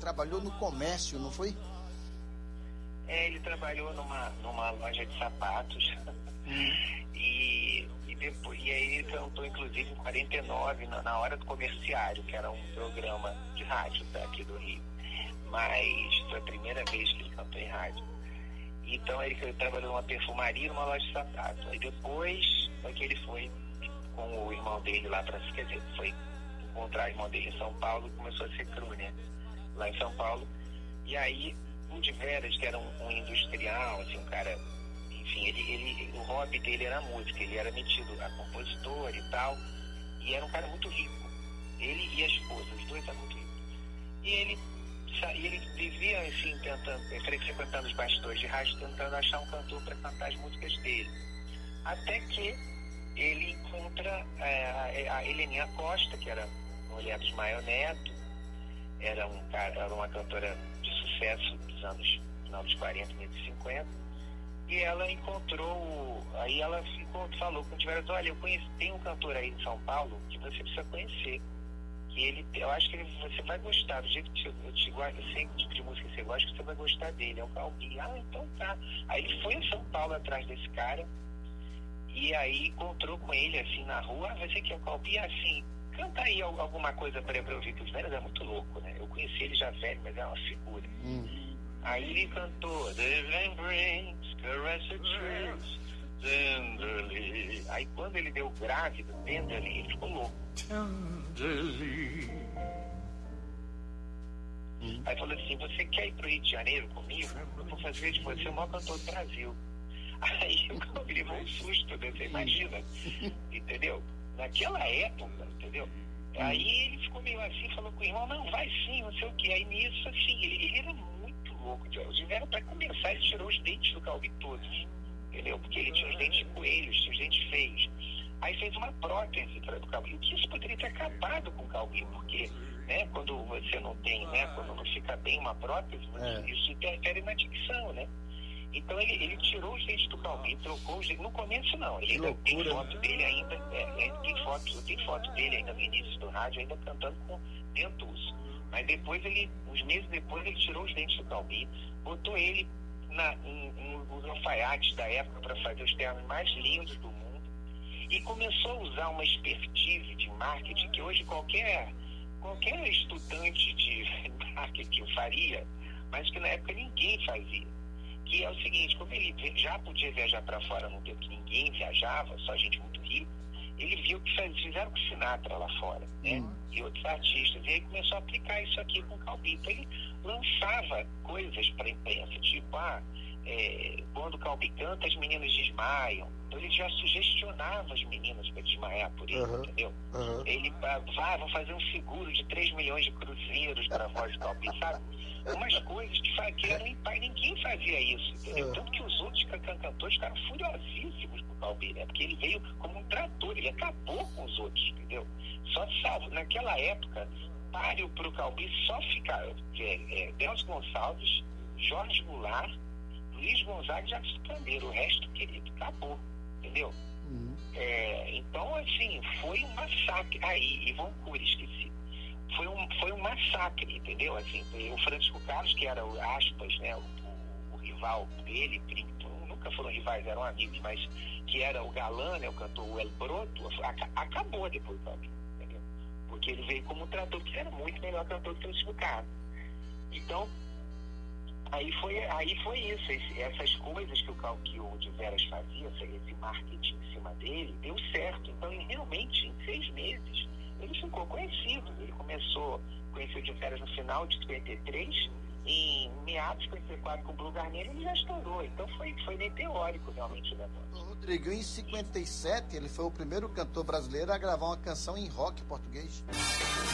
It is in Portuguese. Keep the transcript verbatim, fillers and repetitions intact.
trabalhou no comércio, não foi? É, ele trabalhou numa, numa loja de sapatos. Hum. e, e, depois, e aí ele cantou, inclusive, em quarenta e nove, na, na Hora do Comerciário, que era um programa de rádio daqui do Rio. Mas foi a primeira vez que ele cantou em rádio. Então ele, ele trabalhou numa perfumaria, numa loja de sapatos. Aí depois é que ele foi com o irmão dele lá para, quer dizer, foi encontrar o irmão dele em São Paulo e começou a ser crooner lá em São Paulo. E aí o de Veras, que era um, um industrial, assim, um cara, enfim, ele, ele, o hobby dele era a música, ele era metido a compositor e tal, e era um cara muito rico. Ele e a esposa, os dois eram muito ricos. E ele, e ele vivia, assim, tentando, frequentando os bastidores de rádio, tentando achar um cantor para cantar as músicas dele. Até que ele encontra é, a Heleninha Costa, que era mulher do Ismael Neto, era, um cara, era uma cantora de sucesso dos anos, final dos quarenta, meio de cinquenta, e ela encontrou, aí ela ficou, falou com o Veras, olha, eu conheço, tem um cantor aí em São Paulo que você precisa conhecer, que ele, eu acho que ele, você vai gostar, do jeito que eu te gosto, eu sei que tipo de música você gosta, que você vai gostar dele, é o Calbi. Ah, então tá. Aí ele foi em São Paulo atrás desse cara, e aí encontrou com ele, assim, na rua, ah, você que é o Calbi, assim, canta aí alguma coisa para eu ouvir, que os velhos é muito louco, né? Eu conheci ele já velho, mas é uma figura. Hum. Aí ele cantou The Rain Brings Caress the Trees Tenderly. Aí quando ele deu grávido, Tenderly, ele ficou louco. Tenderly. Hum. Aí falou assim, você quer ir pro Rio de Janeiro comigo? Eu vou fazer de você o maior cantor do Brasil. Aí o Calbi levou um susto, né? Você imagina, entendeu? Naquela época, entendeu? Aí ele ficou meio assim, falou com o irmão, não, vai sim, não sei o que. Aí nisso, assim, ele, ele era muito louco. De Vera, para começar, ele tirou os dentes do Calbi todos, entendeu? Porque ele tinha os dentes de coelhos, tinha os dentes feios. Aí fez uma prótese para o Calbi. Que isso poderia ter acabado com o Calbi, porque, né, quando você não tem, né, quando não fica bem uma prótese, é. Isso interfere na dicção, né? Então ele, ele tirou os dentes do Calbi, trocou os dentes. No começo não, ele ainda tem foto dele ainda, é, tem foto, tem foto dele ainda no início do rádio, ainda cantando com dentuço. Mas depois ele, uns meses depois, ele tirou os dentes do Calbi, botou ele na, em, em, nos alfaiates da época para fazer os ternos mais lindos do mundo e começou a usar uma expertise de marketing que hoje qualquer, qualquer estudante de marketing faria, mas que na época ninguém fazia. Que é o seguinte, como ele já podia viajar para fora num tempo que ninguém viajava, só gente muito rica, ele viu que faz, fizeram com Sinatra lá fora, né? Uhum. E outros artistas. E aí começou a aplicar isso aqui com o Calbi. Então ele lançava coisas para a imprensa, tipo, ah, é, quando o Calbi canta, as meninas desmaiam. Então ele já sugestionava as meninas para desmaiar por ele, uhum. entendeu? Uhum. Ele, ah, vou fazer um seguro de três milhões de cruzeiros para a voz do Calbi, sabe? Umas coisas que, que eram impar, ninguém fazia isso, entendeu? Tanto que os outros cantores ficaram furiosíssimos com o Calbi, né? Porque ele veio como um trator, ele acabou com os outros, entendeu? Só salvo, naquela época, páreo pro Calbi só ficava é, é, Delcio Gonçalves, Jorge Goulart, Luiz Gonzaga e Jackson Pandeiro. O resto, querido, acabou, entendeu? Uhum. É, então, assim, foi um massacre. Aí, Ivon Cury, esqueci. Foi um, foi um massacre, entendeu? Assim, o Francisco Carlos, que era o Aspas, né, o, o, o rival dele, nunca foram rivais, eram amigos, mas que era o galã, né, o cantor o El Broto, acabou depois do Calbi, entendeu? Porque ele veio como trator, que era muito melhor cantor que o Francisco Carlos. Então, aí foi, aí foi isso, esse, essas coisas que o, que o de Veras fazia, esse marketing em cima dele, deu certo. Então, ele, realmente, em seis meses, ele ficou conhecido. Ele começou a conhecer o de Veras no final de cinquenta e três, em meados de cinquenta e quatro com o Blue Garnet, ele já estourou. Então foi, foi meteórico realmente o negócio. Rodrigo, em cinquenta e sete, ele foi o primeiro cantor brasileiro a gravar uma canção em rock português.